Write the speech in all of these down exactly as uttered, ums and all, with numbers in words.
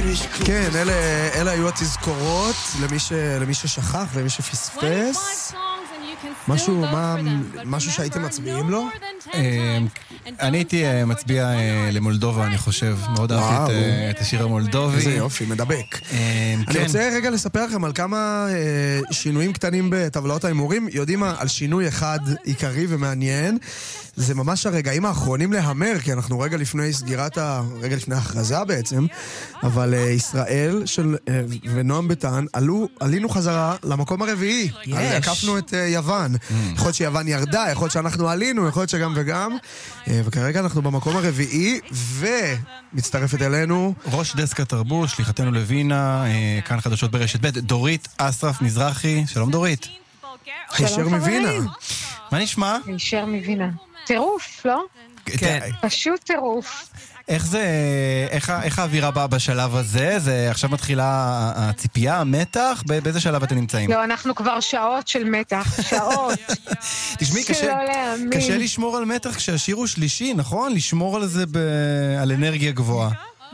כן, אלה, אלה היו התזכורות למי, ש, למי ששכח, למי שפספס. משהו, מה, משהו שהייתם מצביעים לו? אני הייתי מצביע למולדובה, אני חושב. מאוד אהבתי את השיר המולדובי. איזה יופי, מדבק. אני רוצה רגע לספר לכם על כמה שינויים קטנים בטבלאות ההימורים. יודעים מה? על שינוי אחד עיקרי ומעניין. זה ממש הרגעים האחרונים להמר, כי אנחנו רגע לפני סגירת ה... רגע לפני ההכרזה בעצם, אבל uh, ישראל של, uh, ונועם ביטן עלו, עלינו חזרה למקום הרביעי. יש. הקפנו את uh, יוון. Mm. יכול להיות שיוון ירדה, יכול להיות שאנחנו עלינו, יכול להיות שגם וגם. Uh, וכרגע אנחנו במקום הרביעי, ומצטרפת אלינו... ראש דסק התרבות, שליחתנו לווינה, uh, כאן חדשות ברשת ב', דורית אסרף מזרחי. שלום דורית. הישר מווינה. מה נשמע? הישר מווינה. טירוף, לא? כן. פשוט טירוף. איך זה, איך, איך האווירה באה בשלב הזה? זה עכשיו מתחילה הציפייה, המתח? באיזה שלב אתם נמצאים? לא, אנחנו כבר שעות של מתח, שעות. תשמעי, קשה, קשה לשמור על מתח כשהשיר הוא שלישי, נכון? לשמור על זה ב, על אנרגיה גבוהה.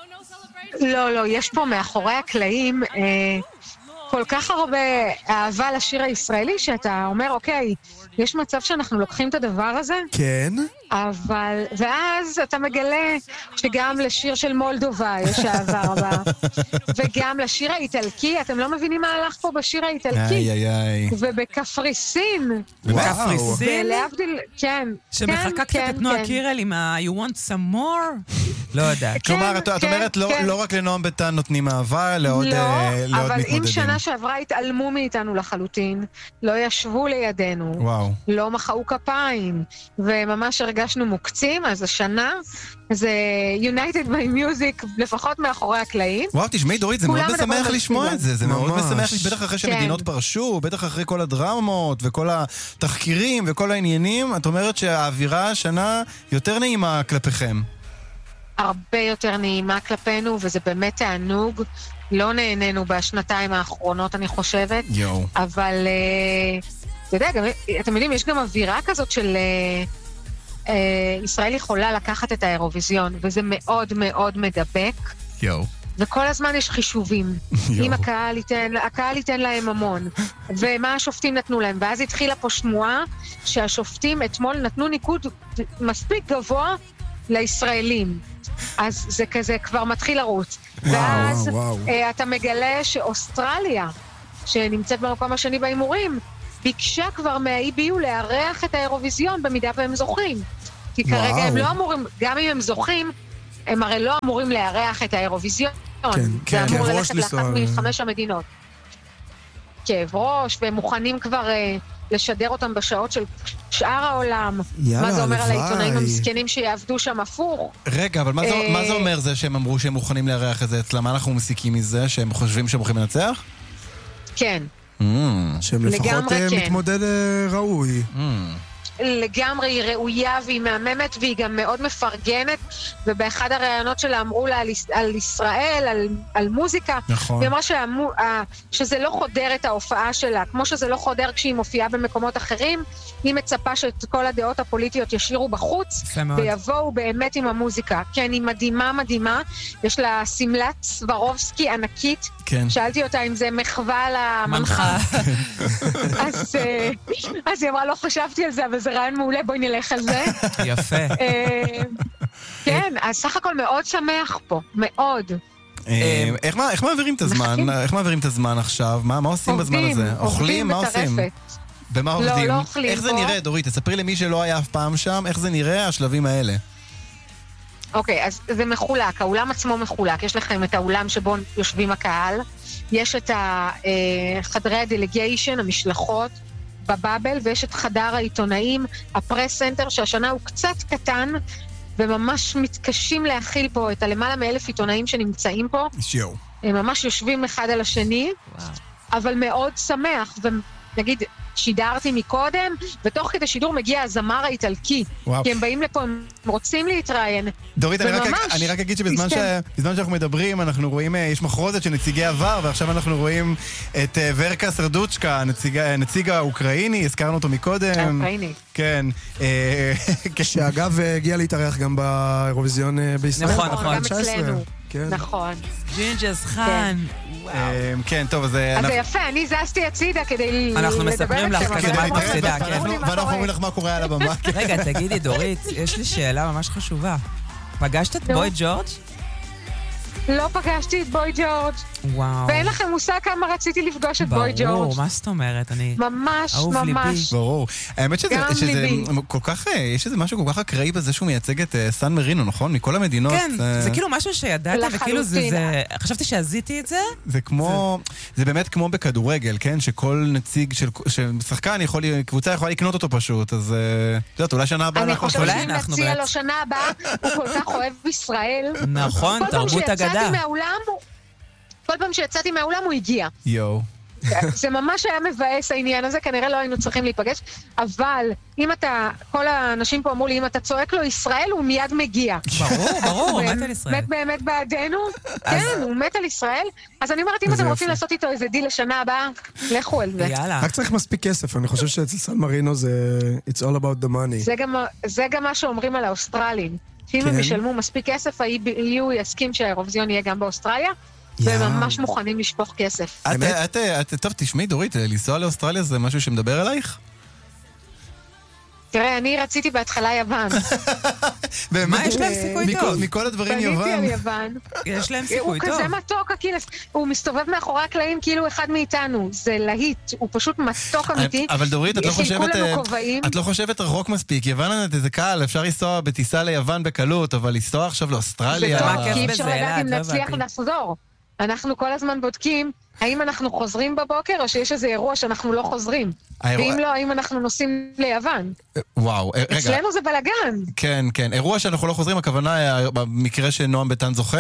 לא, לא, יש פה מאחורי הקלעים אה, כל כך הרבה אהבה לשיר הישראלי, שאתה אומר, אוקיי, יש מצב שאנחנו לוקחים את הדבר הזה? כן. אבל, ואז אתה מגלה שגם לשיר של מולדובה יש אהבה רבה. וגם לשיר האיטלקי, אתם לא מבינים מה הלך פה בשיר האיטלקי. איי, איי, איי. ובקפריסין. בקפריסין? ולהבדיל, כן. שמחכה קצת את נועה קירל עם ה- You want some more? לא יודעת. כלומר, את אומרת, לא רק לנועם ביטן נותנים אהבה, לעוד מתמודדים. לא, אבל אם שנה שעברה התעלמו מאיתנו לחלוטין, לא ישבו לידינו, וואו. לא מחאו כפיים, וממש הרגשנו מוקצים, אז השנה זה United by Music, לפחות מאחורי הקלעים. וואו, תשמעי דורית, זה מאוד משמח לשמוע את זה, זה מאוד משמח, בטח אחרי שמדינות פרשו, בטח אחרי כל הדרמות וכל התחקירים וכל העניינים, את אומרת שהאווירה השנה יותר נעימה כלפיכם. הרבה יותר נעימה כלפינו, וזה באמת תענוג. לא נהנינו בשנתיים האחרונות, אני חושבת. יו. אבל, אתה יודע, גם, אתם יודעים, יש גם אווירה כזאת של... ישראל יכולה לקחת את האירוויזיון, וזה מאוד מאוד מדבק. יו. וכל הזמן יש חישובים. אם הקהל ייתן, הקהל ייתן להם המון. ומה השופטים נתנו להם. ואז התחילה פה שמועה שהשופטים אתמול נתנו ניקוד מספיק גבוה לישראלים. אז זה כזה כבר מתחיל לרוץ. וואו, ואז וואו. אתה מגלה שאוסטרליה, שנמצאת במקום השני באימורים, ביקשה כבר מה-אי בי יו לארח את האירוויזיון במידה והם זוכים. כי כרגע וואו. הם לא אמורים, גם אם הם זוכים, הם הרי לא אמורים לארח את האירוויזיון. כן, כן, זה אמור כאב ראש ללכת לאחת לנסוע. מחמש המדינות. כאב ראש, והם מוכנים כבר אה, לשדר אותם בשעות של שאר העולם. יאללה, מה זה אומר על הלוואי. העיתונאים המסכנים שיעבדו שם הפוך? רגע, אבל מה זה, אה, מה זה אומר זה שהם אמרו שהם מוכנים לארח את זה אצלם? מה אנחנו מסיקים מזה? שהם חושבים שהם הולכים לנצח? כן. Mm. שהם לפחות לגמרי אה, כן. מתמודד אה, ראוי. Mm. לגמרי היא ראויה והיא מהממת והיא גם מאוד מפרגנת, ובאחד הראיונות שלה אמרו לה על, על ישראל, על, על מוזיקה, נכון. היא אמרה שהמו, שזה לא חודר את ההופעה שלה, כמו שזה לא חודר כשהיא מופיעה במקומות אחרים, היא מצפה שאת כל הדעות הפוליטיות ישירו בחוץ, ויבואו באמת עם המוזיקה. כן, היא מדהימה מדהימה, יש לה סמלת סברובסקי ענקית, כן. שאלתי אותה אם זה מחווה למנחה. אז, אז היא אמרה, לא חשבתי על זה, אבל זה רעיון מעולה, בואי נלך על זה. יפה. כן, אז סך הכל מאוד שמח פה, מאוד. איך מעבירים את הזמן? איך מעבירים את הזמן עכשיו? מה עושים בזמן הזה? אוכלים? מה עושים? במה עובדים? לא, לא אוכלים. איך זה נראה, דורית? תספרי למי שלא היה אף פעם שם, איך זה נראה, השלבים האלה. אוקיי, אז זה מחולק, האולם עצמו מחולק. יש לכם את האולם שבו יושבים הקהל, יש את חדרי הדלגיישן, המשלחות, בבאבל, ויש את חדר העיתונאים, הפרס סנטר, שהשנה הוא קצת קטן, וממש מתקשים להכיל פה את הלמעלה מאלף עיתונאים שנמצאים פה. יו. הם ממש יושבים אחד על השני, וואו. אבל מאוד שמח, ונגיד, שידרתי מקודם, ותוך כדי שידור מגיע הזמר האיטלקי, וואו. כי הם באים לפה, הם רוצים להתראיין. דורית, אני רק, אני רק אגיד שבזמן ש, בזמן שאנחנו מדברים, אנחנו רואים, יש מחרוזת של נציגי עבר, ועכשיו אנחנו רואים את ורקה סרדוצ'קה, נציג, נציג האוקראיני, הזכרנו אותו מקודם. האוקראיני. כן. שאגב, הגיע להתארח גם באירוויזיון בישראל. נכון, נכון. גם אצלנו. כן. נכון. ג'ינג'ס חן. כן, טוב, אז... אז זה יפה, אני זזתי הצידה כדי לדבר. אנחנו מספרים לך כזה מה את מפסידה, כן. ואנחנו אומרים לך מה קורה על הבמה. רגע, תגידי, דורית, יש לי שאלה ממש חשובה. פגשת את בוי ג'ורג'? לא פגשתי את בוי ג'ורג'. וואו. ואין לכם מושג כמה רציתי לפגוש את בוי ג'ורג'. ברור, מה זאת אומרת? אני... ממש, אהוב ממש. ברור. האמת שזה כל כך, יש איזה משהו כל כך אקראי בזה שהוא מייצג את סן מרינו, נכון? מכל המדינות. כן, זה כאילו משהו שידעת, וכאילו זה... חשבתי שעזיתי את זה. זה כמו... זה באמת כמו בכדורגל, כן? שכל נציג של שחקן יכול... קבוצה יכולה לקנות אותו פשוט, אז... את יודעת, אולי שנה הבאה... אני חושבת שאם נציע לו שנה הבאה, הוא כל כך אוהב ישראל. נכון, תרבות אגדה. כל פעם שיצאתי מהאולם הוא הגיע. יו. זה ממש היה מבאס העניין הזה, כנראה לא היינו צריכים להיפגש, אבל אם אתה, כל האנשים פה אמרו לי, אם אתה צועק לו ישראל, הוא מיד מגיע. ברור, ברור, הוא מת על ישראל. מת באמת בעדנו, כן, הוא מת על ישראל. אז אני אומרת, אם אתם רוצים לעשות איתו איזה דיל לשנה הבאה, לכו על זה. יאללה. רק צריך מספיק כסף, אני חושב שאצל סן מרינו זה It's all about the money. זה גם מה שאומרים על האוסטרלים. שאם הם ישלמו מספיק כסף, היו יסכים שהאירוויזיון יהיה גם באוסטרליה, והם ממש מוכנים לשפוך כסף. טוב, תשמעי דורית, לנסוע לאוסטרליה זה משהו שמדבר אלייך? תראה, אני רציתי בהתחלה יוון. מה, יש להם סיכוי טוב? מכל הדברים יוון. פניתי על יוון. יש להם סיכוי טוב. הוא כזה מתוק, הוא מסתובב מאחורי הקלעים כאילו אחד מאיתנו. זה להיט, הוא פשוט מתוק אמיתי. אבל דורית, את לא חושבת רחוק מספיק. יוון זה קל, אפשר לנסוע בטיסה ליוון בקלות, אבל לנסוע עכשיו לאוסטרליה... זה טוב, כי אפשר לדעת אם נצליח לחזור. אנחנו כל הזמן בודקים האם אנחנו חוזרים בבוקר או שיש איזה אירוע שאנחנו לא חוזרים. ואם לא, האם אנחנו נוסעים ליוון. וואו, רגע. אצלנו זה בלגן. כן, כן. אירוע שאנחנו לא חוזרים, הכוונה היה במקרה שנועם ביטן זוכה?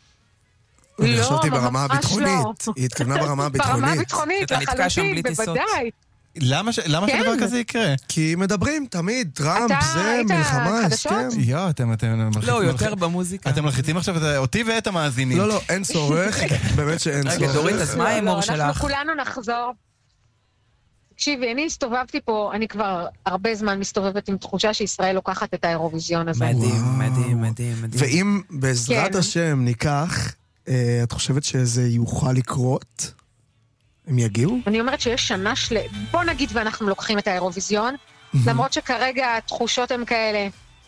אני חשבתי ברמה הביטחונית. היא התכוונה ברמה הביטחונית. ברמה הביטחונית, לחלוטין, בוודאי. למה שדבר כזה יקרה? כי מדברים תמיד, טראמפ, זה מלחמה, הסכם. יו, אתם... לא, יותר במוזיקה. אתם מלחיצים עכשיו אותי ואת המאזינים. לא, לא, אין צורך, באמת שאין צורך. רגע, דורית, אז מה האמור שלך? אנחנו כולנו נחזור. תקשיבי, אני הסתובבתי פה, אני כבר הרבה זמן מסתובבת עם תחושה שישראל לוקחת את האירוויזיון הזה. מדהים, מדהים, מדהים. ואם בעזרת השם ניקח, את חושבת שזה יוכל לקרות? הם יגיעו? אני אומרת שיש שנה של... בוא נגיד ואנחנו לוקחים את האירוויזיון, למרות שכרגע התחושות הן כאלה,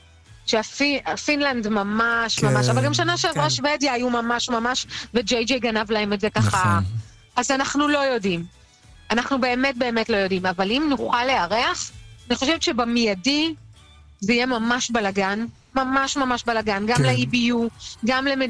שהפינלנד ממש ממש, אבל גם שנה שעברה שוודיה היו ממש ממש, וג'יי ג'יי גנב להם את זה ככה. אז אנחנו לא יודעים. אנחנו באמת באמת לא יודעים, אבל אם נוכל לארח, אני חושבת שבמיידי זה יהיה ממש בלגן, ממש ממש בלגן, גם ל-אי בי יו, גם למדינה.